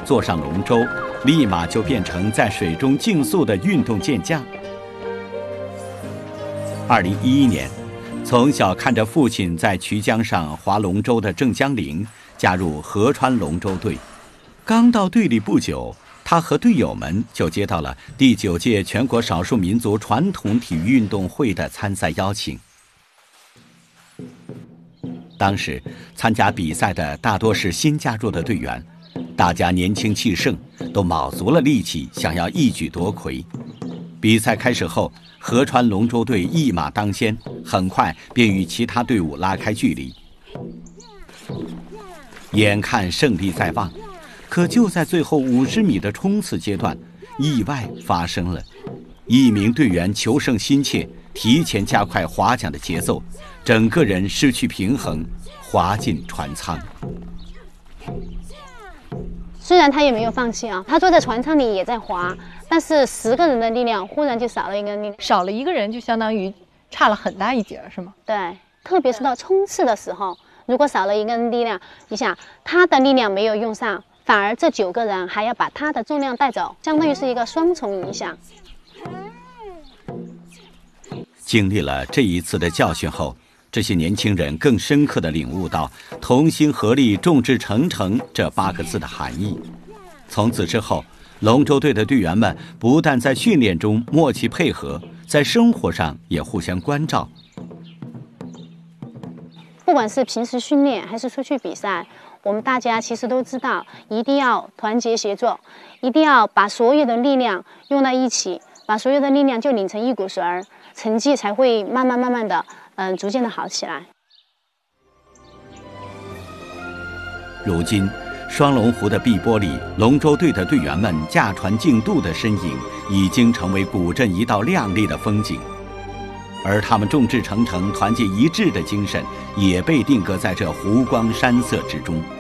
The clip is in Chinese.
坐上龙舟，立马就变成在水中竞速的运动健将。2011年，从小看着父亲在衢江上划龙舟的郑江玲加入合川龙舟队。刚到队里不久，他和队友们就接到了第9届全国少数民族传统体育运动会的参赛邀请。当时参加比赛的大多是新加入的队员，大家年轻气盛，都卯足了力气，想要一举夺魁。比赛开始后，合川龙舟队一马当先，很快便与其他队伍拉开距离。眼看胜利在望，可就在最后50米的冲刺阶段，意外发生了。一名队员求胜心切，提前加快划桨的节奏，整个人失去平衡，滑进船舱。 虽然他也没有放弃啊，他坐在船舱里也在划，但是10个人的力量忽然就少了一个人力量， 少了一个人就相当于差了很大一截，是吗？ 对，特别是到冲刺的时候，如果少了一个人力量，你想他的力量没有用上，反而这9个人还要把他的重量带走，相当于是一个双重影响。 经历了这一次的教训后，这些年轻人更深刻地领悟到同心合力众志成城这8个字的含义。从此之后，龙舟队的队员们不但在训练中默契配合，在生活上也互相关照。 不管是平时训练还是出去比赛，我们大家其实都知道，一定要团结协作，一定要把所有的力量用在一起，把所有的力量就拧成一股绳儿，成绩才会慢慢的逐渐的好起来。 如今双龙湖的碧波里，龙舟队的队员们驾船竞渡的身影已经成为古镇一道亮丽的风景，而他们众志成城团结一致的精神也被定格在这湖光山色之中。